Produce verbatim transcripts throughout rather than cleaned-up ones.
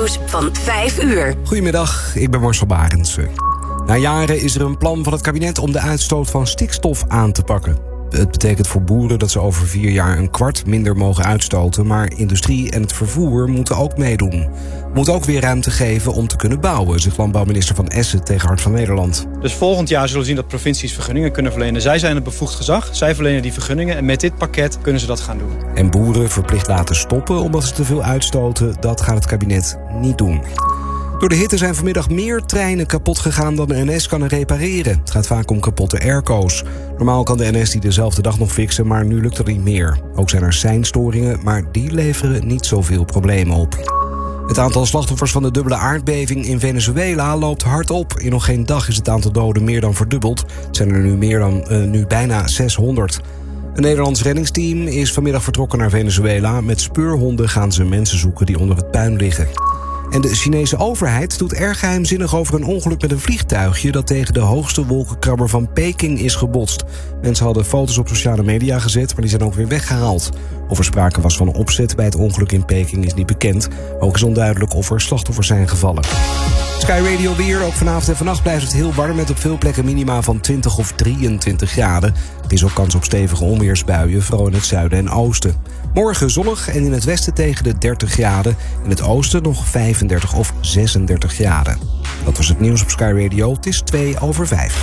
nieuws van vijf uur. Goedemiddag, ik ben Marcel Barendse. Na jaren is er een plan van het kabinet om de uitstoot van stikstof aan te pakken. Het betekent voor boeren dat ze over vier jaar een kwart minder mogen uitstoten, maar industrie en het vervoer moeten ook meedoen. Moet ook weer ruimte geven om te kunnen bouwen, zegt landbouwminister Van Essen tegen Hart van Nederland. Dus volgend jaar zullen we zien dat provincies vergunningen kunnen verlenen. Zij zijn het bevoegd gezag, zij verlenen die vergunningen en met dit pakket kunnen ze dat gaan doen. En boeren verplicht laten stoppen omdat ze te veel uitstoten, dat gaat het kabinet niet doen. Door de hitte zijn vanmiddag meer treinen kapot gegaan dan de N S kan repareren. Het gaat vaak om kapotte airco's. Normaal kan de N S die dezelfde dag nog fixen, maar nu lukt dat niet meer. Ook zijn er seinstoringen, maar die leveren niet zoveel problemen op. Het aantal slachtoffers van de dubbele aardbeving in Venezuela loopt hard op. In nog geen dag is het aantal doden meer dan verdubbeld. Het zijn er nu, meer dan, uh, nu bijna zeshonderd. Een Nederlands reddingsteam is vanmiddag vertrokken naar Venezuela. Met speurhonden gaan ze mensen zoeken die onder het puin liggen. En de Chinese overheid doet erg geheimzinnig over een ongeluk met een vliegtuigje dat tegen de hoogste wolkenkrabber van Peking is gebotst. Mensen hadden foto's op sociale media gezet, maar die zijn ook weer weggehaald. Of er sprake was van opzet bij het ongeluk in Peking is niet bekend. Ook is onduidelijk of er slachtoffers zijn gevallen. Sky Radio weer. Ook vanavond en vannacht blijft het heel warm met op veel plekken minima van twintig of drieëntwintig graden. Er is ook kans op stevige onweersbuien, vooral in het zuiden en oosten. Morgen zonnig en in het westen tegen de dertig graden. In het oosten nog vijfendertig of zesendertig graden. Dat was het nieuws op Sky Radio. Het is twee over vijf.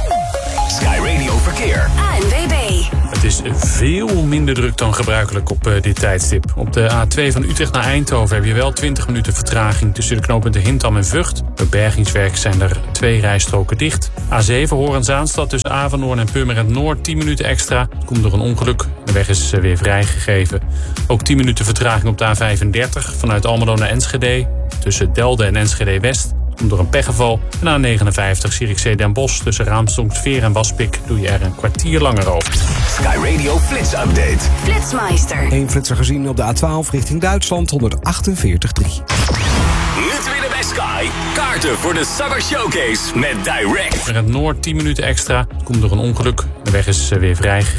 Sky Radio Verkeer. A N W B. Het is veel minder druk dan gebruikelijk op uh, dit tijdstip. Op de A twee van Utrecht naar Eindhoven heb je wel twintig minuten vertraging tussen de knooppunten Hintham en Vught. Bij bergingswerk zijn er twee rijstroken dicht. A zeven Hoorn-Zaanstad tussen Avanhoorn en Purmerend Noord tien minuten extra. Het komt door een ongeluk. De weg is uh, weer vrijgegeven. Ook tien minuten vertraging op de A vijfendertig vanuit Almelo naar Enschede. Tussen Delden en Enschede West. Door een pechgeval. En A negenenvijftig Zierikzee Den Bosch tussen Raamsdonksveer en Waspik doe je er een kwartier langer over. Sky Radio Flits Update. Flitsmeister. Eén flitser gezien op de A twaalf richting Duitsland, honderdachtenveertig komma drie. Nu te winnen bij Sky. Kaarten voor de Summer Showcase met Direct. In het Noord tien minuten extra. Het komt door een ongeluk. De weg is weer vrijgegeven.